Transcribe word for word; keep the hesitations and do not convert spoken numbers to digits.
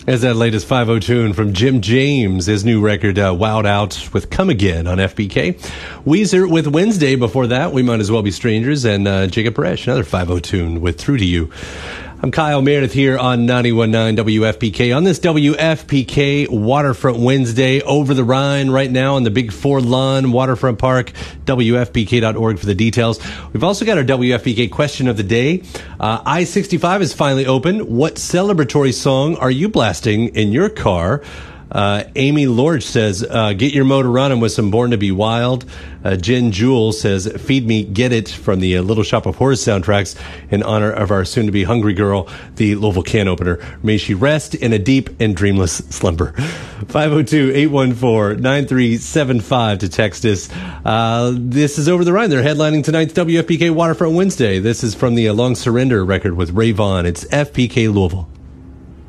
As that latest five oh tune from Jim James, his new record, uh, Wowed Out with Come Again on F B K. Weezer with Wednesday before that, We Might As Well Be Strangers, and uh, Jacob Paresh, another five oh tune with Through to You. I'm Kyle Meredith here on ninety-one point nine W F P K. On this W F P K Waterfront Wednesday, over the Rhine right now on the Big Four Lawn Waterfront Park, W F P K dot org for the details. We've also got our W F P K question of the day. Uh, I sixty-five is finally open. What celebratory song are you blasting in your car? Uh, Amy Lorch says, uh, get your motor running with some Born to Be Wild. Uh, Jen Jewell says, feed me, get it from the uh, Little Shop of Horrors soundtracks in honor of our soon-to-be hungry girl, the Louisville can opener. May she rest in a deep and dreamless slumber. five oh two, eight one four, nine three seven five to text us. Uh, this is Over the Rhine. They're headlining tonight's W F P K Waterfront Wednesday. This is from the uh, Long Surrender record with Ray Vaughn. It's F P K Louisville.